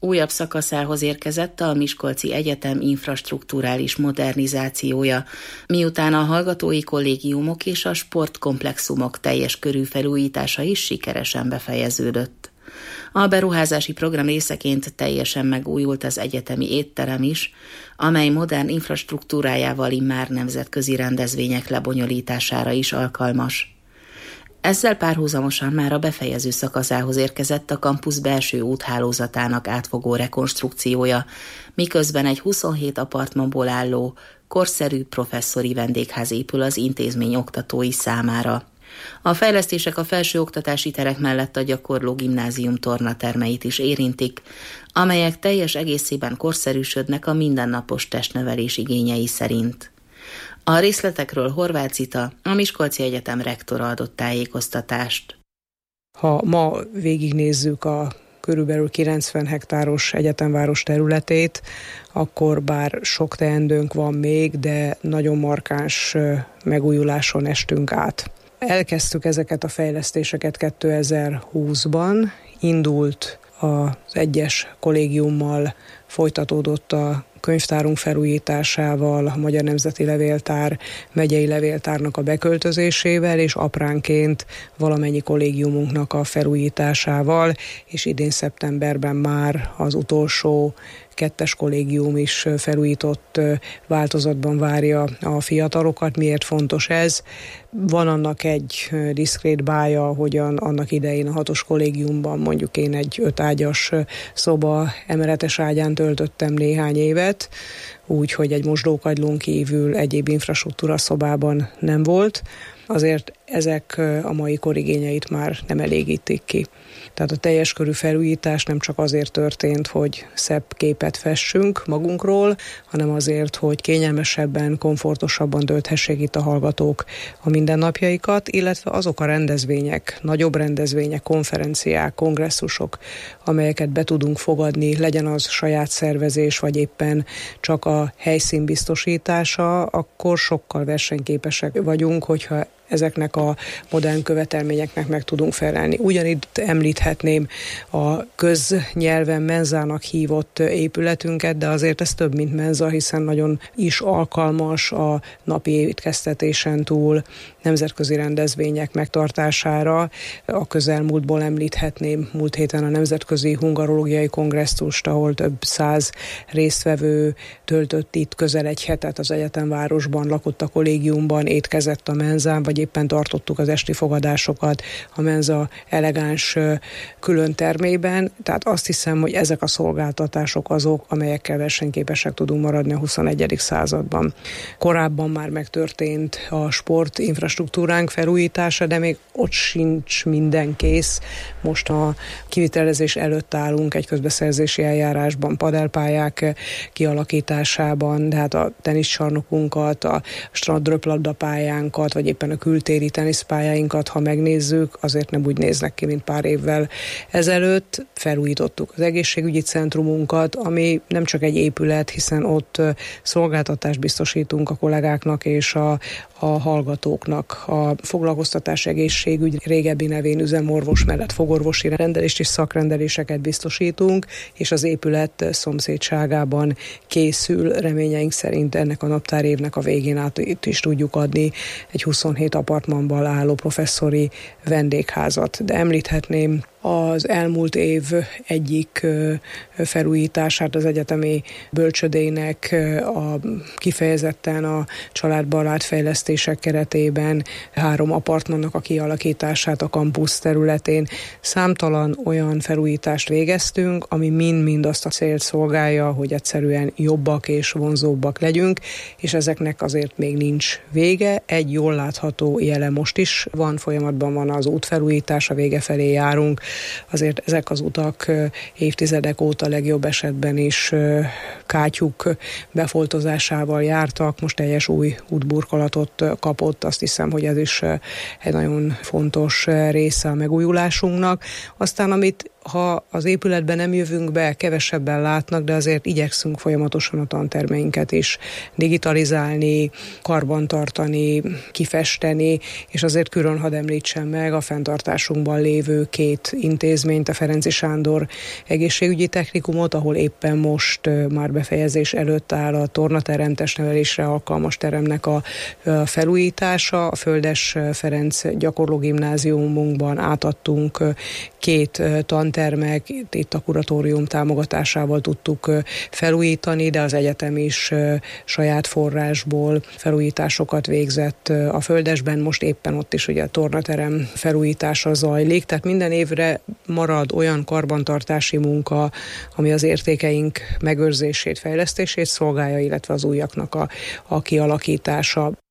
Újabb szakaszához érkezett a Miskolci Egyetem infrastrukturális modernizációja, miután a hallgatói kollégiumok és a sportkomplexumok teljes körű felújítása is sikeresen befejeződött. A beruházási program részeként teljesen megújult az egyetemi étterem is, amely modern infrastruktúrájával immár nemzetközi rendezvények lebonyolítására is alkalmas. Ezzel párhuzamosan már a befejező szakaszához érkezett a kampusz belső úthálózatának átfogó rekonstrukciója, miközben egy 27 apartmanból álló, korszerű professzori vendégház épül az intézmény oktatói számára. A fejlesztések a felsőoktatási terek mellett a gyakorló gimnázium tornatermeit is érintik, amelyek teljes egészében korszerűsödnek a mindennapos testnevelés igényei szerint. A részletekről Horváth Zita, a Miskolci Egyetem rektora adott tájékoztatást. Ha ma végignézzük a körülbelül 90 hektáros egyetemváros területét, akkor bár sok teendőnk van még, de nagyon markáns megújuláson estünk át. Elkezdtük ezeket a fejlesztéseket 2020-ban, indult az egyes kollégiummal, folytatódott a könyvtárunk felújításával, a Magyar Nemzeti Levéltár megyei levéltárnak a beköltözésével, és apránként valamennyi kollégiumunknak a felújításával, és idén szeptemberben már az utolsó 2. kollégium is felújított változatban várja a fiatalokat. Miért fontos ez? Van annak egy diszkrét bája, hogyan annak idején a 6. kollégiumban mondjuk én egy 5 ágyas szoba emeletes ágyán töltöttem néhány évet, úgy, hogy egy mosdókagylón kívül egyéb infrastruktúra szobában nem volt. Azért ezek a mai korigényeit már nem elégítik ki. Tehát a teljes körű felújítás nem csak azért történt, hogy szebb képet fessünk magunkról, hanem azért, hogy kényelmesebben, komfortosabban tölthessék itt a hallgatók a mindennapjaikat, illetve azok a rendezvények, nagyobb rendezvények, konferenciák, kongresszusok, amelyeket be tudunk fogadni, legyen az saját szervezés, vagy éppen csak a helyszín biztosítása, akkor sokkal versenyképesek vagyunk, hogyha ezeknek a modern követelményeknek meg tudunk felelni. Ugyanitt említhetném a köznyelven menzának hívott épületünket, de azért ez több, mint menza, hiszen nagyon is alkalmas a napi étkeztetésen túl nemzetközi rendezvények megtartására. A közelmúltból említhetném múlt héten a Nemzetközi Hungarológiai Kongresszust, ahol több 100 résztvevő töltött itt közel egy hetet az egyetemvárosban, lakott a kollégiumban, étkezett a menzán, vagy éppen tartottuk az esti fogadásokat a menza elegáns külön termében. Tehát azt hiszem, hogy ezek a szolgáltatások azok, amelyekkel versenyképesek tudunk maradni a 21. században. Korábban már megtörtént a sport infrastruktúránk felújítása, de még ott sincs minden kész. Most a kivitelezés előtt állunk egy közbeszerzési eljárásban, padelpályák kialakításában, de hát a teniszcsarnokunkat, a strandröplabdapályánkat, vagy éppen a kültéri teniszpályáinkat, ha megnézzük, azért nem úgy néznek ki, mint pár évvel ezelőtt. Felújítottuk az egészségügyi centrumunkat, ami nem csak egy épület, hiszen ott szolgáltatást biztosítunk a kollégáknak és a hallgatóknak. A foglalkoztatás egészségügy régebbi nevén üzemorvos mellett fogorvosi rendelést és szakrendeléseket biztosítunk, és az épület szomszédságában készül, reményeink szerint ennek a naptárévnek a végén át itt is tudjuk adni egy 27 apartmanban álló professzori vendégházat. De említhetném az elmúlt év egyik felújítását az egyetemi bölcsödének kifejezetten a családbarát fejlesztések keretében 3 apartmannak a kialakítását a kampusz területén. Számtalan olyan felújítást végeztünk, ami mind-mind azt a célt szolgálja, hogy egyszerűen jobbak és vonzóbbak legyünk, és ezeknek azért még nincs vége. Egy jól látható jele most is van, folyamatban van az útfelújítás, a vége felé járunk. Azért ezek az utak évtizedek óta legjobb esetben is kátyuk befoltozásával jártak, most teljes új útburkolatot kapott, azt hiszem, hogy ez is egy nagyon fontos része a megújulásunknak. Aztán amit ha az épületben nem jövünk be, kevesebben látnak, de azért igyekszünk folyamatosan a tantermeinket is digitalizálni, karbantartani, kifesteni, és azért külön hadd említsem meg a fenntartásunkban lévő 2 intézményt, a Ferenczy Sándor egészségügyi technikumot, ahol éppen most már befejezés előtt áll a tornaterem, testnevelésre alkalmas teremnek a felújítása. A Földes Ferenc gyakorlógimnáziumunkban átadtunk 2 tantermek, itt a kuratórium támogatásával tudtuk felújítani, de az egyetem is saját forrásból felújításokat végzett a Földesben, most éppen ott is ugye a tornaterem felújítása zajlik, tehát minden évre marad olyan karbantartási munka, ami az értékeink megőrzését, fejlesztését szolgálja, illetve az újaknak a kialakítása.